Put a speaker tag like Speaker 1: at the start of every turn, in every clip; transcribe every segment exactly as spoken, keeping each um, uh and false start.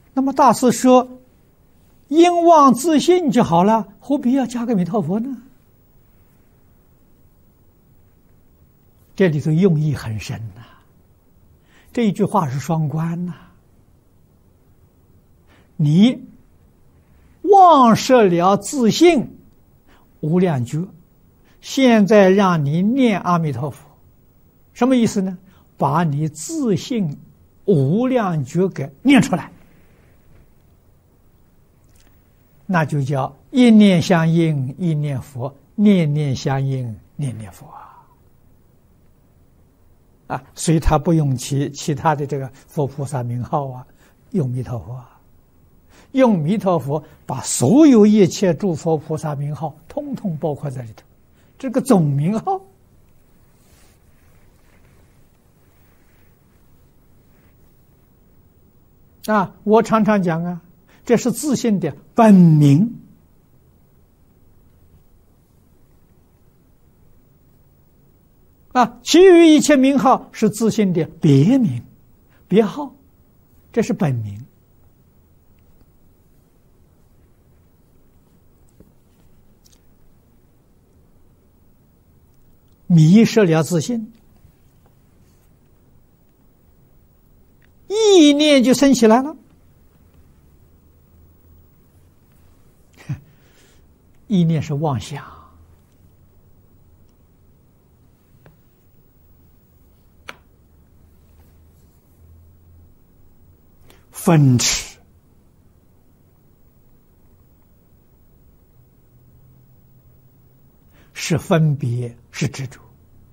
Speaker 1: 那么大师说，因妄自信就好了，何必要加个弥陀佛呢？这里头用意很深呐、啊，这一句话是双关呐、啊。你忘失了自信无量觉，现在让你念阿弥陀佛，什么意思呢？把你自信无量觉给念出来，那就叫一念相应一念佛，念念相应念念佛啊！啊，所以他不用其其他的这个佛菩萨名号啊，用弥陀佛啊，用弥陀佛把所有一切诸佛菩萨名号通通包括在里头，这个总名号。啊，我常常讲啊，这是自信的本名。啊，其余一切名号是自信的别名、别号，这是本名。迷失了自信，意念就升起来了。意念是妄想，分痴，是分别，是执着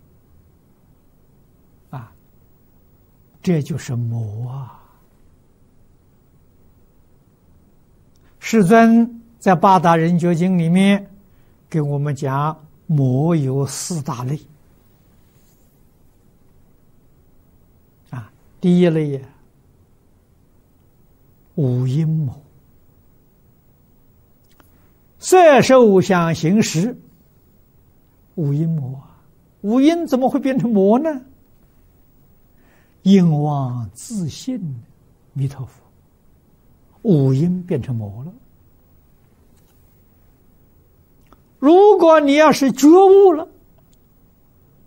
Speaker 1: 啊，这就是魔啊！世尊在《八大人觉经》里面给我们讲，魔有四大类啊。第一类呀，五阴魔，色受想行识，五阴魔啊！五阴怎么会变成魔呢？因妄自信弥陀佛，五阴变成魔了。如果你要是觉悟了，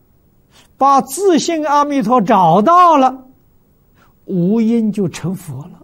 Speaker 1: 把自信阿弥陀找到了，五阴就成佛了。